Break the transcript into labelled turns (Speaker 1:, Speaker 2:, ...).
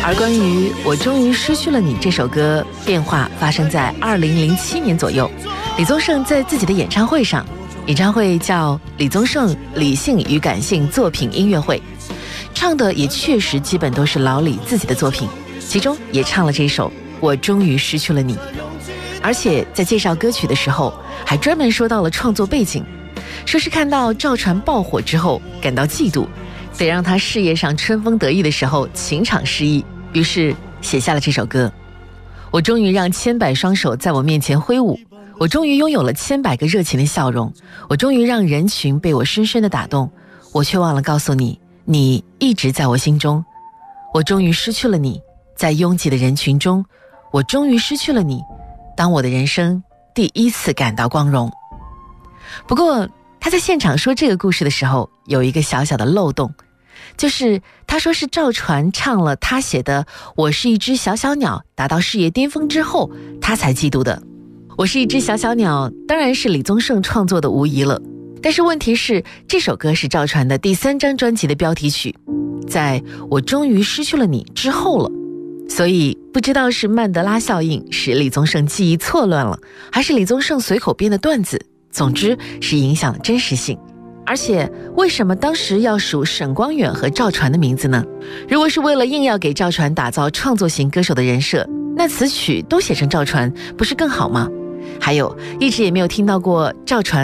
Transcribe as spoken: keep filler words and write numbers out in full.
Speaker 1: 而关于我终于失去了你这首歌，变化发生在二零零七年左右。李宗盛在自己的演唱会上，演唱会叫李宗盛理性与感性作品音乐会，唱的也确实基本都是老李自己的作品，其中也唱了这首我终于失去了你。而且在介绍歌曲的时候还专门说到了创作背景，说是看到赵传爆火之后感到嫉妒，得让他事业上春风得意的时候情场失意，于是写下了这首歌。我终于让千百双手在我面前挥舞，我终于拥有了千百个热情的笑容，我终于让人群被我深深的打动，我却忘了告诉你，你一直在我心中。我终于失去了你，在拥挤的人群中，我终于失去了你，当我的人生第一次感到光荣。不过他在现场说这个故事的时候有一个小小的漏洞，就是他说是赵传唱了他写的我是一只小小鸟达到事业巅峰之后他才嫉妒的。我是一只小小鸟当然是李宗盛创作的无疑了，但是问题是这首歌是赵传的第三张专辑的标题曲，在我终于失去了你之后了，所以不知道是曼德拉效应使李宗盛记忆错乱了，还是李宗盛随口编的段子，总之是影响了真实性。而且为什么当时要数沈光远和赵传的名字呢？如果是为了硬要给赵传打造创作型歌手的人设，那词曲都写成赵传不是更好吗？还有一直也没有听到过赵传